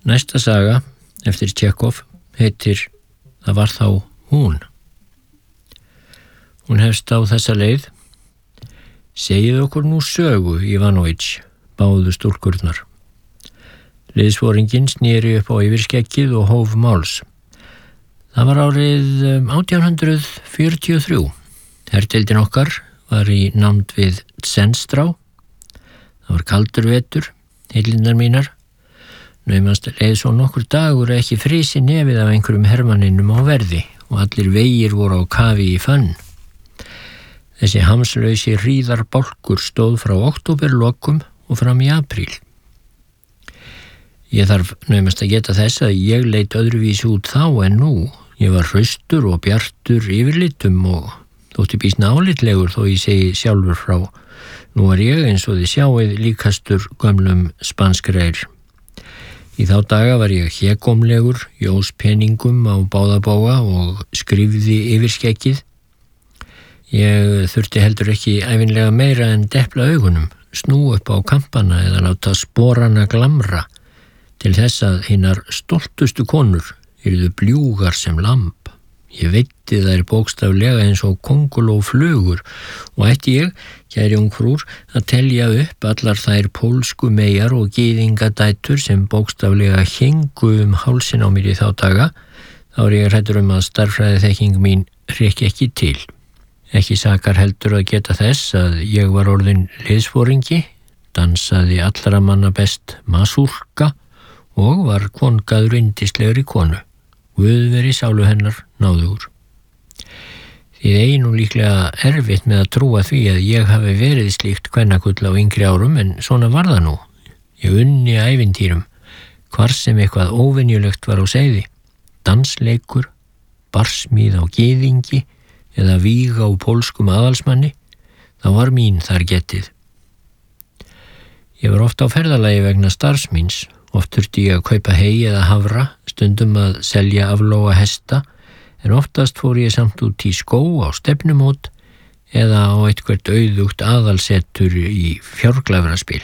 Næsta saga eftir Tjekov heitir Það var þá hún. Hún hefst á þessa leið: Segið okkur nú sögu, Ivanović, báðu stúlkurnar. Liðsforinginn sneri upp á yfirskeggið og hóf máls. Það var árið 1843. Herdeildin okkar var í nánd við Tsenstrá. Það var kaldur vetur, heillindar mínar. Naumast leið svo nokkur dagur að ekki frysi nefið af einhverjum hermanninum á verði og allir vegir voru á kafi í fönn. Þessi hamslausi hríðarbálkur stóð frá októberlokum og fram í apríl. Ég þarf naumast að geta þess að ég leit öðruvísi út þá en nú. Ég var hraustur og bjartur yfirlitum og þótti býsna álitlegur þó ég segi sjálfur frá. Nú var ég eins og þið sjáið líkastur gömlum spanskreir. Í þá daga var ég hégómlegur, jós peningum á báðabóga og skrifði yfir skeggið. Ég þurfti heldur ekki ævinlega meira en depla augunum, snú upp á kampana eða láta sporana glamra til þess að hinar stoltustu konur yrðu bljúgar sem lamb. Ég veitti þær bókstaflega eins og kónguló flugur og ætti ég, kæri ungfrúr, að telja upp allar þær pólsku meyjar og gyðingadætur sem bókstaflega héngu hálsin á mér í þá daga, þá er ég hræddur að stærðfræði þekking mín hrekki ekki til. Ekki sakar heldur að geta þess að ég var orðin liðsforingi, dansaði allra manna best masúrka og var kongaður yndislegri konu. Guð veri sálu hennar náðugur. Þið eigi nú líklega erfitt með að trúa því að ég hafi verið slíkt kvennagull á yngri árum, en svona var það nú. Ég unni ævintýrum, hvar sem eitthvað óvenjulegt var á seiði. Dansleikur, barsmíð á gyðingi eða víg á pólskum aðalsmanni, þá var mín þar getið. Ég var oft á ferðalagi vegna starfsmíns. Oft þurfti ég að kaupa hey eða hafra, stundum að selja aflóa hesta, en oftast fór ég samt út í skó á stefnumót eða á eitthvert auðugt aðalsettur í fjárglæfraspil.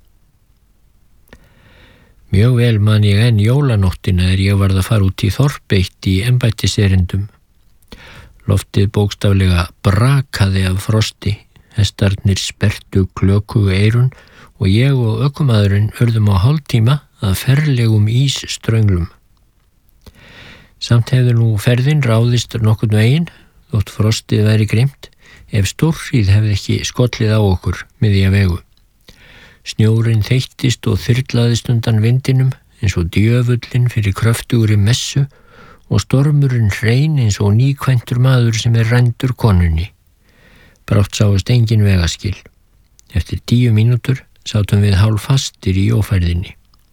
Mjög vel man ég enn jólanóttina ég varð að fara út í þorp eitt í embættiserindum. Loftið bókstaflega brakaði af frosti, hestarnir sperrtu klökugu eyrun og ég og ökumaðurinn urðum á hálftíma að ferlegum ísströnglum. Samt hefði nú ferðin ráðist nokkurn veginn, þótt frostið væri grimt, ef stórhríð hefði ekki skollið á okkur miðja vegu. Snjórinn þeyttist og þyrlaðist undan vindinum eins og djöfullin fyrir kröftugri messu og stormurinn hrein eins og nýkvæntur maður sem rændur konunni. Brátt sáust engin vegaskil. Eftir 10 mínútur sátum við hálffastir í ófærðinni.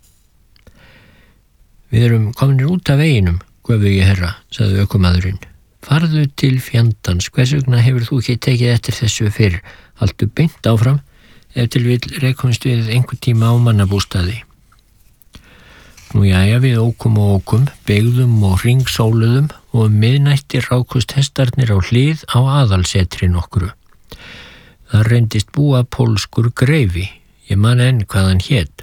Við erum komnir út af veginum, göfugi herra, sagði ökumaðurinn. Farðu til fjandans, hvers vegna hefur þú ekki tekið eftir þessu fyrr? Haltu beint áfram, ef til vill rekumst við einhver tíma á mannabústaði. Nú jæja, við ókum og ókum, beygðum og hringsóluðum og miðnætti rákust hestarnir á hlið á aðalsetri nokkru. Það reyndist búa pólskur greifi, ég man enn hvað hann hét.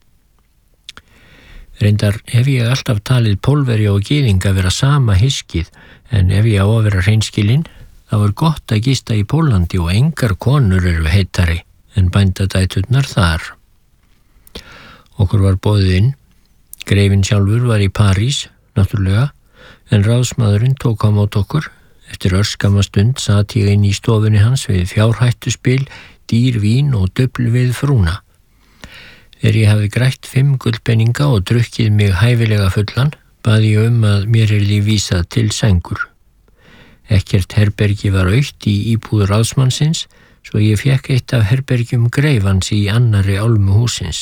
Reyndar hef ég alltaf talið Pólverja og gyðinga vera sama hyskið, en ef ég á að vera hreinskilinn, þá er gott að gista í Pólandi og engar konur eru heitari en bændadæturnar þar. Okkur var boðið inn. Greifinn sjálfur var í París, náttúrulega, en ráðsmaðurinn tók á mót okkur. Eftir örskamma stund sat ég inn í stofunni hans við fjárhættuspil, dýr vín og dufl við frúna. Þegar ég hafði grætt 5 gullpenninga og drukkið mig hæfilega fullan, bað ég að mér yrði vísað til sængur. Ekkert herbergi var autt í íbúð ráðsmannsins, svo ég fékk eitt af herbergjum greifans í annarri álmu húsins.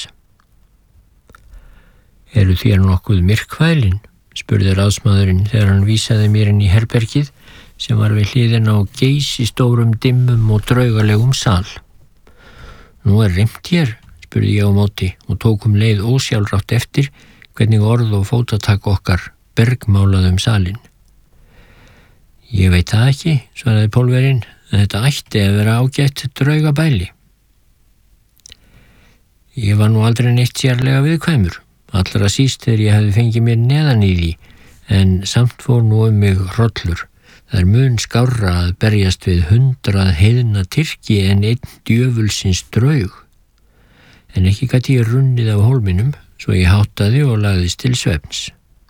Eru þér nokkuð myrkvælin? Spurði ráðsmaðurinn þegar hann vísaði mér inn í herbergið, sem var við hliðina á geysistórum dimmum og draugalegum sal. Nú er rimmt hér, spurði ég á móti og tók leið ósjálfrátt eftir hvernig orð og fótatak okkar bergmálaði salinn. Ég veit það ekki, svaraði Pólverjinn, en þetta ætti að vera ágætt draugabæli. Ég var nú aldrei neitt sérlega viðkvæmur. allra síst þegar ég hefði fengið mér neðan í því, en samt fór nú mig hrollur. Það mun skárra að berjast við 100 heiðna tyrki en einn djöfulsins draug. En ekki gat ég runnið af hólminum, svo ég háttaði og lagðist til svefns.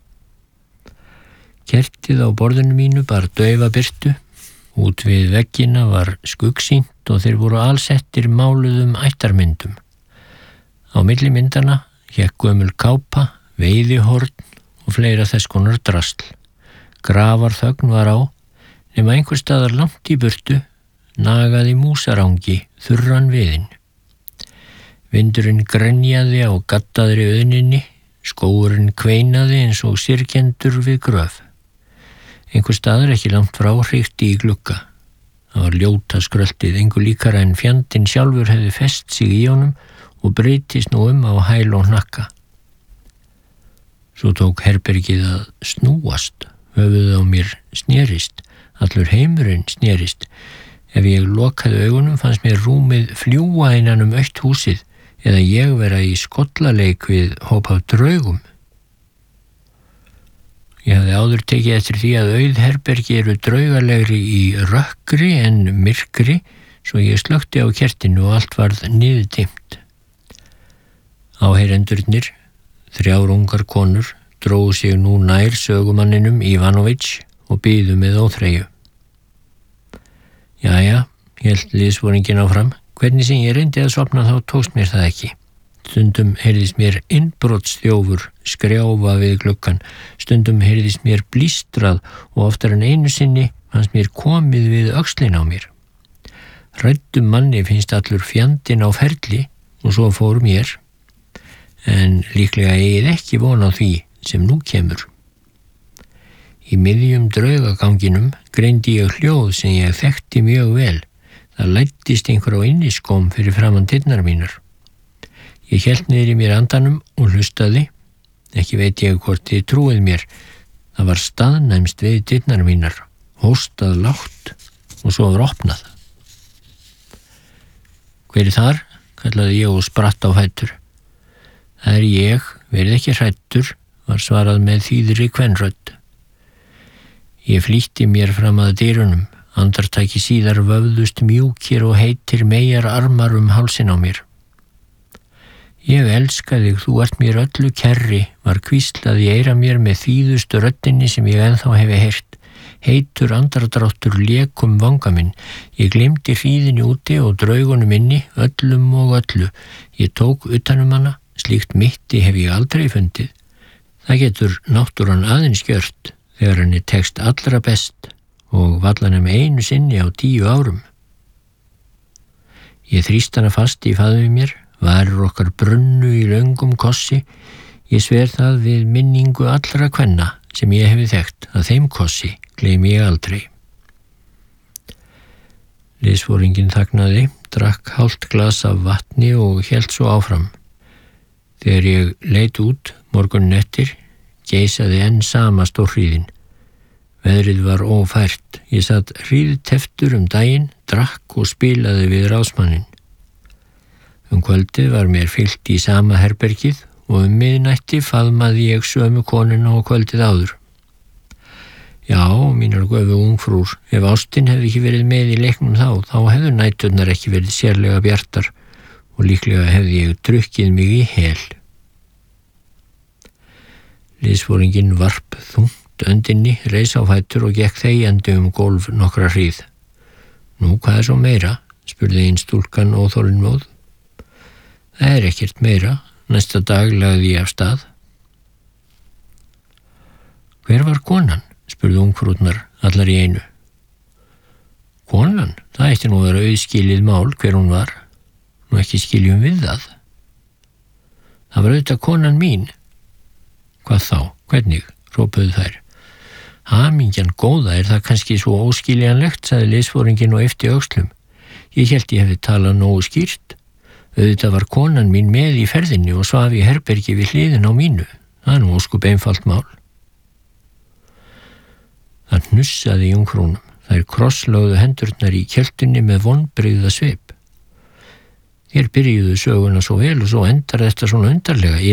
Kertið á borðinu mínu bar daufa birtu. Út við veggina var skuggsýnt og þeir voru alsettir máluðum ættarmyndum. Á milli myndana hékk gömul kápa, veiðihorn og fleira þess konar drasl. Grafarþögn var á, nema einhver staðar langt í burtu nagaði músarangi þurran viðinn. Vindurinn grenjaði á gattaðri auðninni, skógurinn kveinaði eins og syrgjendur við gröf. Einhver staðar ekki langt frá hrikti í glugga. Það var ljóta skröltið, engu líkara en fjandinn sjálfur hefði fest sig í honum og breytist nú á hæl og hnakka. Svo tók herbergið að snúast, höfuðið á mér snerist, allur heimurinn snerist. Ef ég lokaði augunum fannst mér rúmið fljúga innan autt húsið eða ég vera í skollaleik við hóp af draugum. Ég hafði áður tekið eftir því að auð herbergi eru draugalegri í rökkri en myrkri, svo ég slökkti á kertinu og allt varð niðurdimmt. Áheyrendurnir, 3 ungar konur, drógu sig nú nær sögumanninum Ivanović og biðu með óþreyju. Jæja, hélt liðsforinginn áfram, hvernig sem ég reyndi að sofna þá tókst mér það ekki. Stundum heyrðist mér innbrotsþjófur skrjáfa við gluggan, stundum heyrðist mér blístrað og oftar en einu sinni fannst mér komið við öxlin á mér. Hræddum manni finnst allur fjandinn á ferli og svo fór mér, en líklega eigið ekki von á því sem nú kemur. Í miðjum draugaganginum greindi ég hljóð sem ég þekkti mjög vel. Það læddist einhver á inniskóm fyrir framan dyrnar mínar. Ég hélt niður í mér andanum og hlustaði. Ekki veit ég hvort þið trúið mér. Það var staðnæmst við dyrnar mínar, hóstað lágt og svo var opnað. Hver er þar? Kallaði ég og spratt á fætur. Það er ég, verið ekki hræddur, var svarað með þýðri kvenrödd. Ég flýtti mér fram að dyrunum, andartaki síðar vöfðust mjúkir og heitir meyjar armar hálsin á mér. Ég elska þig, þú ert mér öllu kærri, var hvíslað í eyra mér með þýðustu röddinni sem ég ennþá hefi heyrt. Heitur andardráttur lék vanga minn. Ég gleymdi hríðinni úti og draugunum inni, öllum og öllu. Ég tók utanum hana, slíkt mitti hef ég aldrei fundið. Það getur náttúran aðeins gjört þegar henni tekst allra best og vallan einu sinni á 10 árum. Ég þrýst hana fast í faðmi mér, varir okkar brunnu í löngum kossi. Ég sver það við minningu allra kvenna sem ég hefi þekkt að þeim kossi gleymi ég aldrei. Liðsforinginn þagnaði, drakk hálft glas af vatni og hélt svo áfram. Þegar ég leit út morguninn eftir, geisaði enn sama stórhríðin. Veðrið var ófært. Ég satt hríðteftur daginn, drakk og spilaði við ráðsmanninn. Kvöldið var mér fylgt í sama herbergið og miðnætti faðmaði ég sömu konuna og kvöldið áður. Já, mínar göfu ungfrúr, ef ástin hefði ekki verið með í leiknum þá hefðu næturnar ekki verið sérlega bjartar og líklega hefði ég drukkið mig í hel. Liðsforinginn varp þungt öndinni, reis á fætur og gekk þegjandi gólf nokkra hríð. Nú, hvað er svo meira? Spurði ein stúlkan óþolinmóð. Það er ekkert meira. Næsta dag lagði ég af stað. Hver var konan? Spurði ungfrúrnar allar í einu. Konan? Það ætti nú að vera auðskilið mál hver hún var. Nú ekki skiljum við það. Það var auðvitað konan mín. Hvað þá? Hvernig? Rópuðu þær. Hamingjan góða, er það kannski svo óskiljanlegt, sagði liðsforinginn og yppti öxlum. Ég hélt ég hefði talað nógu skýrt. Auðvitað var konan mín með í ferðinni og svaf í herbergi við hliðin á mínu. Það er nú óskup einfalt mál. Það hnussaði í ungfrúnum. Þær krosslögðu hendurnar í kjöltunni með vonbrigða svip. Þér byrjuðu söguna svo vel og svo endar þetta svona undarlega.